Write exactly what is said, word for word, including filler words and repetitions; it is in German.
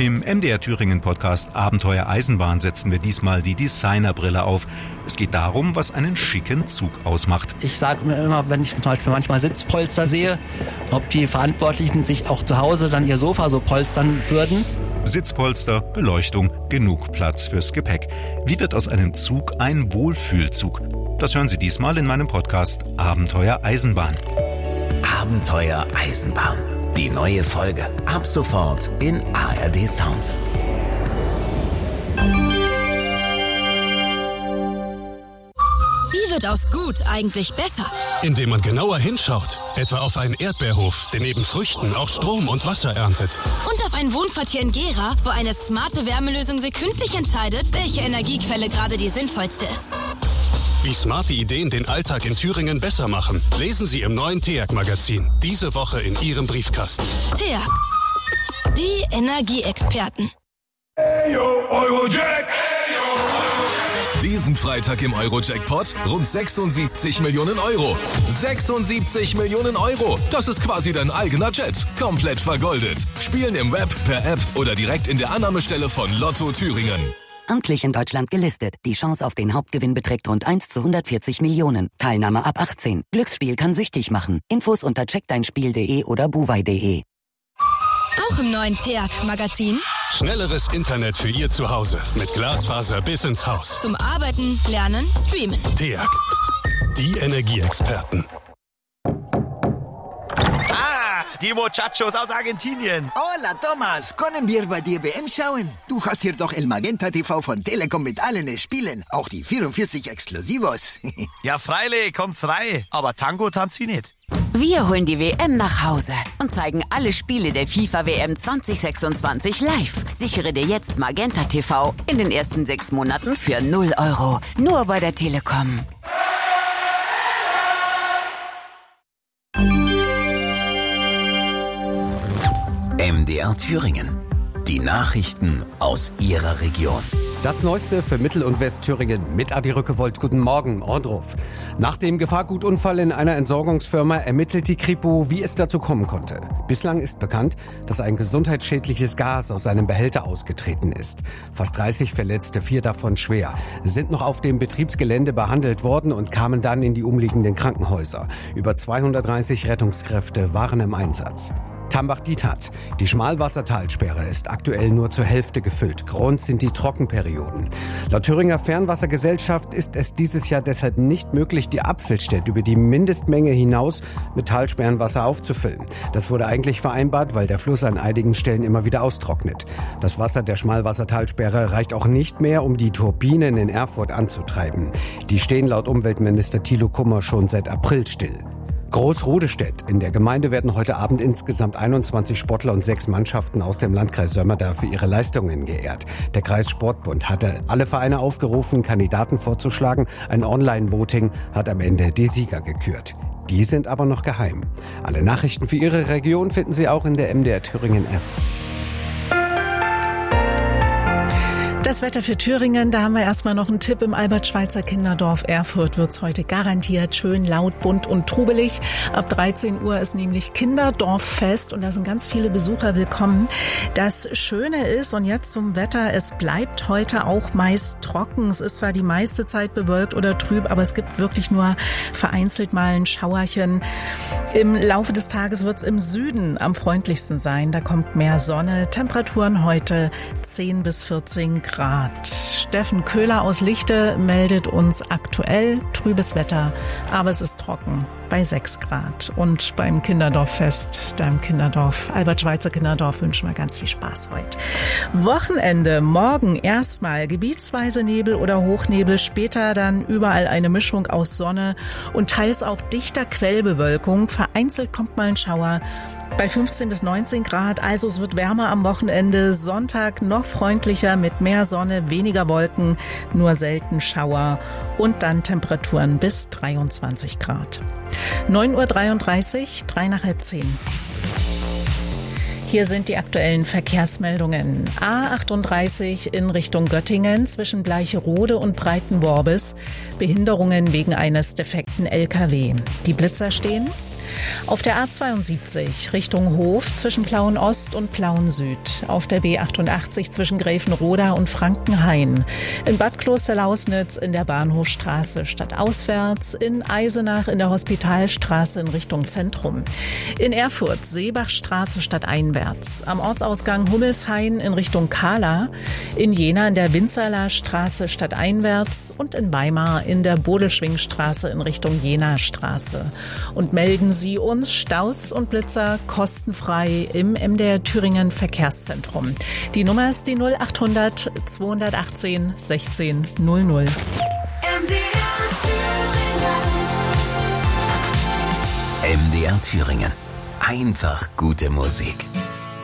Im M D R Thüringen Podcast Abenteuer Eisenbahn setzen wir diesmal die Designerbrille auf. Es geht darum, was einen schicken Zug ausmacht. Ich sage mir immer, wenn ich zum Beispiel manchmal Sitzpolster sehe, ob die Verantwortlichen sich auch zu Hause dann ihr Sofa so polstern würden. Sitzpolster, Beleuchtung, genug Platz fürs Gepäck. Wie wird aus einem Zug ein Wohlfühlzug? Das hören Sie diesmal in meinem Podcast Abenteuer Eisenbahn. Abenteuer Eisenbahn. Die neue Folge ab sofort in A R D Sounds. Wie wird aus gut eigentlich besser? Indem man genauer hinschaut, etwa auf einen Erdbeerhof, der neben Früchten auch Strom und Wasser erntet. Und auf ein Wohnquartier in Gera, wo eine smarte Wärmelösung sekündlich entscheidet, welche Energiequelle gerade die sinnvollste ist. Wie smarte Ideen den Alltag in Thüringen besser machen, lesen Sie im neuen T E A G-Magazin. Diese Woche in Ihrem Briefkasten. T E A G, die Energieexperten. Hey yo, Eurojack! Diesen Freitag im Euro-Jackpot rund sechsundsiebzig Millionen Euro. sechsundsiebzig Millionen Euro. Das ist quasi dein eigener Jet. Komplett vergoldet. Spielen im Web, per App oder direkt in der Annahmestelle von Lotto Thüringen. Amtlich in Deutschland gelistet. Die Chance auf den Hauptgewinn beträgt rund eins zu hundertvierzig Millionen. Teilnahme ab achtzehn. Glücksspiel kann süchtig machen. Infos unter check dein spiel punkt de oder buwei punkt de. Auch im neuen T E A G-Magazin. Schnelleres Internet für Ihr Zuhause. Mit Glasfaser bis ins Haus. Zum Arbeiten, Lernen, Streamen. T E A G, die Energieexperten. Die Muchachos aus Argentinien. Hola, Thomas. Können wir bei dir W M schauen? Du hast hier doch El Magenta T V von Telekom mit allen Spielen. Auch die vierundvierzig Exklusivos. Ja, freilich, kommt's rein. Aber Tango tanzt sie nicht. Wir holen die W M nach Hause und zeigen alle Spiele der FIFA W M zwanzig sechsundzwanzig live. Sichere dir jetzt Magenta T V in den ersten sechs Monaten für null Euro. Nur bei der Telekom. M D R Thüringen. Die Nachrichten aus Ihrer Region. Das Neueste für Mittel- und Westthüringen mit Adi Rückewold. Guten Morgen, Ordruf. Nach dem Gefahrgutunfall in einer Entsorgungsfirma ermittelt die Kripo, wie es dazu kommen konnte. Bislang ist bekannt, dass ein gesundheitsschädliches Gas aus einem Behälter ausgetreten ist. Fast dreißig Verletzte, vier davon schwer, sind noch auf dem Betriebsgelände behandelt worden und kamen dann in die umliegenden Krankenhäuser. Über zweihundertdreißig Rettungskräfte waren im Einsatz. Tambach-Dietharz. Die Schmalwassertalsperre ist aktuell nur zur Hälfte gefüllt. Grund sind die Trockenperioden. Laut Thüringer Fernwassergesellschaft ist es dieses Jahr deshalb nicht möglich, die Apfelstädt über die Mindestmenge hinaus mit Talsperrenwasser aufzufüllen. Das wurde eigentlich vereinbart, weil der Fluss an einigen Stellen immer wieder austrocknet. Das Wasser der Schmalwassertalsperre reicht auch nicht mehr, um die Turbinen in Erfurt anzutreiben. Die stehen laut Umweltminister Thilo Kummer schon seit April still. Großrodestedt. In der Gemeinde werden heute Abend insgesamt einundzwanzig Sportler und sechs Mannschaften aus dem Landkreis Sömmerda für ihre Leistungen geehrt. Der Kreissportbund hatte alle Vereine aufgerufen, Kandidaten vorzuschlagen. Ein Online-Voting hat am Ende die Sieger gekürt. Die sind aber noch geheim. Alle Nachrichten für Ihre Region finden Sie auch in der M D R Thüringen App. Das Wetter für Thüringen, da haben wir erstmal noch einen Tipp. Im Albert-Schweitzer Kinderdorf Erfurt wird's heute garantiert schön laut, bunt und trubelig. Ab dreizehn Uhr ist nämlich Kinderdorffest und da sind ganz viele Besucher willkommen. Das Schöne ist, und jetzt zum Wetter, es bleibt heute auch meist trocken. Es ist zwar die meiste Zeit bewölkt oder trüb, aber es gibt wirklich nur vereinzelt mal ein Schauerchen. Im Laufe des Tages wird's im Süden am freundlichsten sein. Da kommt mehr Sonne. Temperaturen heute zehn bis vierzehn Grad. Steffen Köhler aus Lichte meldet uns aktuell trübes Wetter, aber es ist trocken bei sechs Grad. Und beim Kinderdorffest, da im Kinderdorf, Albert-Schweitzer Kinderdorf, wünschen wir ganz viel Spaß heute. Wochenende, morgen erstmal gebietsweise Nebel oder Hochnebel, später dann überall eine Mischung aus Sonne und teils auch dichter Quellbewölkung. Vereinzelt kommt mal ein Schauer. Bei fünfzehn bis neunzehn Grad, also es wird wärmer am Wochenende. Sonntag noch freundlicher mit mehr Sonne, weniger Wolken, nur selten Schauer und dann Temperaturen bis dreiundzwanzig Grad. neun Uhr dreiunddreißig, drei nach halb zehn. Hier sind die aktuellen Verkehrsmeldungen. A achtunddreißig in Richtung Göttingen zwischen Bleicherode und Breitenworbis. Behinderungen wegen eines defekten L K W. Die Blitzer stehen. Auf der A zweiundsiebzig Richtung Hof zwischen Plauen-Ost und Plauen-Süd. Auf der B achtundachtzig zwischen Gräfenroda und Frankenhain. In Bad Klosterlausnitz in der Bahnhofstraße stadtauswärts. In Eisenach in der Hospitalstraße in Richtung Zentrum. In Erfurt Seebachstraße stadteinwärts. Am Ortsausgang Hummelshain in Richtung Kahla. In Jena in der Winzerler-Straße stadteinwärts. Und in Weimar in der Bodelschwingstraße in Richtung Jena-Straße. Und melden Sie uns Staus und Blitzer kostenfrei im M D R Thüringen Verkehrszentrum. Die Nummer ist die null achthundert zweihundertachtzehn sechzehn null null. M D R Thüringen. M D R Thüringen. Einfach gute Musik.